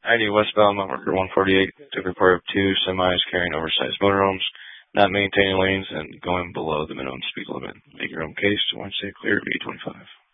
ID westbound Mount Rucker 148 took report of two semis carrying oversized motorhomes, not maintaining lanes, and going below the minimum speed limit. Make your own case. Wednesday clear, B25.